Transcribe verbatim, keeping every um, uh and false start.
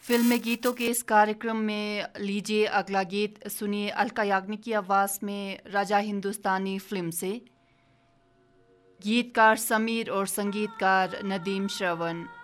फिल्मी गीतों के इस कार्यक्रम में लीजिए अगला गीत सुनिए अलका याग्निक की आवाज़ में राजा हिंदुस्तानी फिल्म से। गीतकार समीर और संगीतकार नदीम श्रवण।